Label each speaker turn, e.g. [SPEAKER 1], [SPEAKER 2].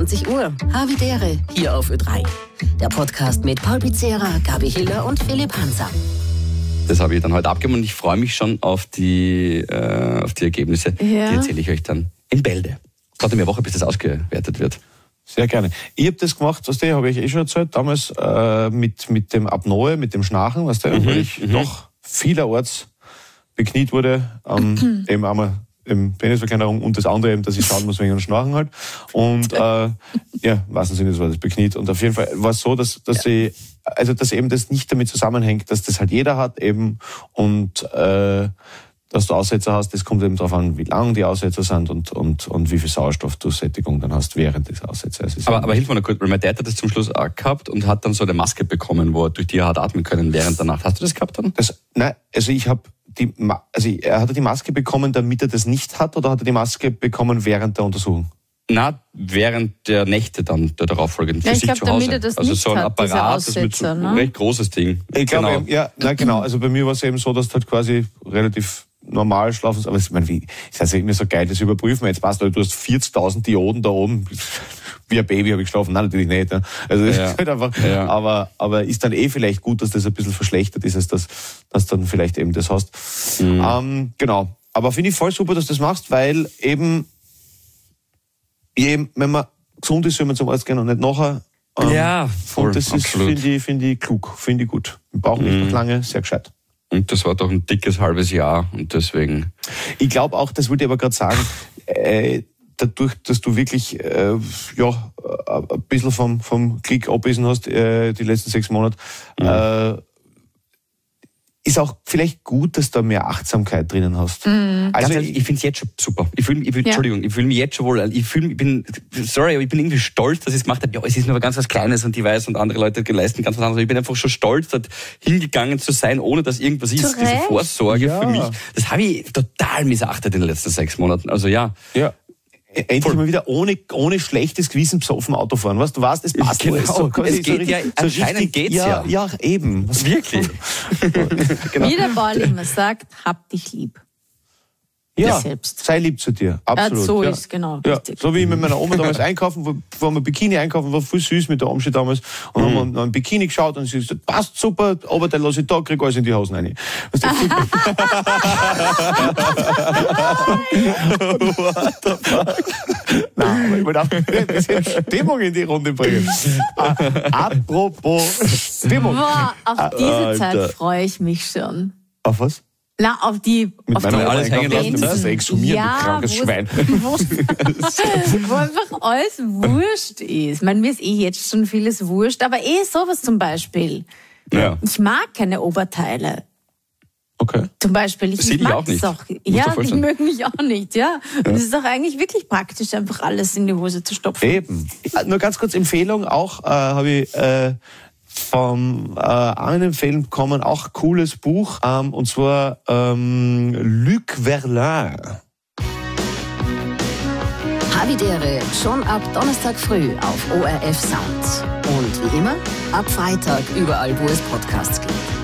[SPEAKER 1] 20 Uhr. Havidere, hier auf Ö3. Der Podcast mit Paul Pizzera, Gabi Hiller und Philipp Hanser.
[SPEAKER 2] Das habe ich dann heute abgegeben und ich freue mich schon auf die Ergebnisse. Ja. Die erzähle ich euch dann in Bälde. Es dauert eine Woche, bis das ausgewertet wird.
[SPEAKER 3] Sehr gerne. Ich habe das gemacht, habe ich schon erzählt, damals mit dem Apnoe, mit dem Schnarchen, weil ich doch vielerorts bekniet wurde, eben einmal im Penisverkleinerung und das andere eben, dass ich schauen muss wegen dem Schnarchen halt. Und im wahrsten Sinne war das bekniet. Und auf jeden Fall war es so, dass eben das nicht damit zusammenhängt, dass das halt jeder hat eben und dass du Aussetzer hast, das kommt eben darauf an, wie lang die Aussetzer sind und wie viel Sauerstoffdurchsättigung dann hast während des Aussetzers.
[SPEAKER 2] Aber hilf mir noch kurz, weil mein Dad hat das zum Schluss auch gehabt und hat dann so eine Maske bekommen, durch die er hat atmen können während der Nacht. Hast du das gehabt dann?
[SPEAKER 3] Nein, also er hatte die Maske bekommen, damit er das nicht hat, oder hat er die Maske bekommen während der Untersuchung?
[SPEAKER 2] Na, während der Nächte dann, der darauffolgenden, für sich zu Hause.
[SPEAKER 4] Damit er das
[SPEAKER 2] also
[SPEAKER 4] nicht
[SPEAKER 2] so ein
[SPEAKER 4] hat,
[SPEAKER 2] Apparat, das mit so ein recht großes Ding.
[SPEAKER 3] Ich glaube, genau. Also bei mir war es eben so, dass du halt quasi relativ normal schlafen. Aber ich meine, ist das immer so geil, das überprüfen wir jetzt. Passt, du hast 40.000 Dioden da oben. Wie ein Baby habe ich geschlafen. Nein, natürlich nicht. Ne? Also das ist halt einfach. Ja. Aber ist dann vielleicht gut, dass das ein bisschen verschlechtert ist, als dass dann vielleicht eben das hast. Genau. Aber finde ich voll super, dass du das machst, weil eben, wenn man gesund ist, soll man zum Arzt gehen und nicht nachher.
[SPEAKER 2] Voll.
[SPEAKER 3] Und das ist, finde ich klug, finde ich gut. Wir brauchen nicht noch lange, sehr gescheit.
[SPEAKER 2] Und das war doch ein dickes halbes Jahr und deswegen.
[SPEAKER 3] Ich glaube auch, das wollte ich aber gerade sagen, dadurch, dass du wirklich ein bisschen vom Klick abgewiesen hast die letzten 6 Monate, ist auch vielleicht gut, dass du mehr Achtsamkeit drinnen hast.
[SPEAKER 2] Also ich finde es jetzt schon super. Ich fühle mich jetzt schon wohl. Ich bin irgendwie stolz, dass ich es gemacht habe. Ja, es ist nur ganz was Kleines und ich weiß, und andere Leute leisten ganz was anderes. Ich bin einfach schon stolz, dort hingegangen zu sein, ohne dass irgendwas ist. Diese Vorsorge für mich, das habe ich total missachtet in den letzten 6 Monaten. Also ja.
[SPEAKER 3] Endlich mal wieder ohne schlechtes Gewissen besoffen Auto fahren. Was? Du weißt, es passt.
[SPEAKER 2] Genau. Es geht ja, anscheinend geht's ja.
[SPEAKER 3] Ja, eben.
[SPEAKER 2] Wirklich.
[SPEAKER 4] Genau. Wie der Paul immer sagt, hab dich lieb.
[SPEAKER 3] Ja, sei lieb zu dir. Absolut.
[SPEAKER 4] So ist genau richtig.
[SPEAKER 3] So wie ich mit meiner Oma damals einkaufen, wo wir Bikini einkaufen, war voll süß mit der Omschi damals. Und haben wir ein Bikini geschaut und sie gesagt, passt super, Oberteil lasse ich da, krieg alles in die Hosen rein. What the fuck? Nein, aber ich wollte auch ein bisschen Stimmung in die Runde bringen. Apropos Stimmung.
[SPEAKER 4] Boah, auf diese Zeit freue ich mich schon.
[SPEAKER 3] Auf was?
[SPEAKER 4] Na, auf die
[SPEAKER 2] alles hängen lassen,
[SPEAKER 3] das exhumieren, du krankes Schwein.
[SPEAKER 4] Wo einfach alles wurscht ist. Ich meine, mir ist jetzt schon vieles wurscht, aber sowas zum Beispiel.
[SPEAKER 2] Ja.
[SPEAKER 4] Ich mag keine Oberteile.
[SPEAKER 3] Okay.
[SPEAKER 4] Zum Beispiel, ich mag es auch. Ja, die mögen mich auch nicht, ja. Und es ist auch eigentlich wirklich praktisch, einfach alles in die Hose zu stopfen.
[SPEAKER 3] Eben. Nur ganz kurz Empfehlung auch, habe ich vom einen Film bekommen, auch cooles Buch, und zwar Luc Verlin.
[SPEAKER 1] Havidere, schon ab Donnerstag früh auf ORF Sound. Und wie immer, ab Freitag überall, wo es Podcasts gibt.